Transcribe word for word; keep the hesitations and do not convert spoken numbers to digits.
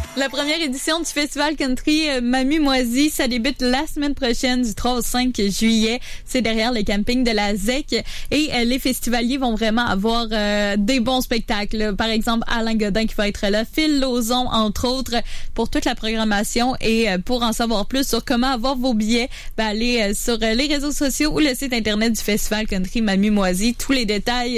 La première édition du Festival Country Mamie-Moisie, ça débute la semaine prochaine du trois au cinq juillet. C'est derrière le camping de la Z E C. Et euh, les festivaliers vont vraiment avoir euh, des bons spectacles. Par exemple, Alain Godin qui va être là, Phil Lauzon, entre autres, pour toute la programmation. Et euh, pour en savoir plus sur comment avoir vos billets, ben, allez euh, sur euh, les réseaux sociaux ou le site internet du Festival Country Mamie-Moisie. Tous les détails